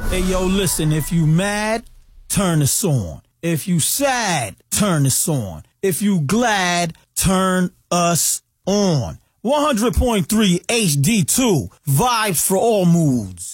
Hey, yo, listen, if you mad, turn this on. If you sad, turn this on. If you glad, turn us on. 100.3 HD2, vibes for all moods.